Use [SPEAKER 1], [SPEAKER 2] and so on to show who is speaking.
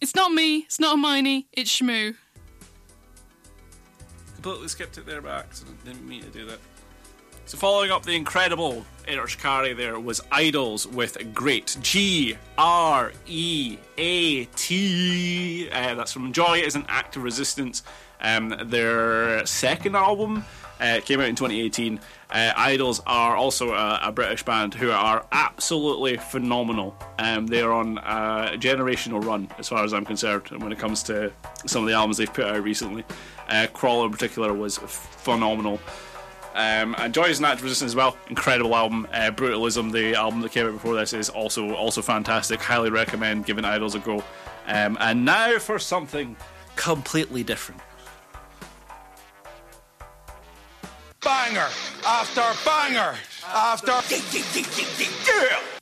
[SPEAKER 1] It's not me, it's not Hermione, it's Shmoo.
[SPEAKER 2] Completely skipped it there by accident. Didn't mean to do that. So following up the incredible Enter Shikari there was Idols with Great. Great. That's from Joy is an Act of Resistance. Their second album came out in 2018. Idols are also a British band who are absolutely phenomenal. They are on a generational run as far as I'm concerned when it comes to some of the albums they've put out recently. Crawler in particular was phenomenal. And Joy is an Act of Resistance as well. Incredible album. Brutalism, the album that came out before this, is also fantastic. Highly recommend giving Idols a go. And now for something completely different.
[SPEAKER 3] Banger after banger after... Yeah.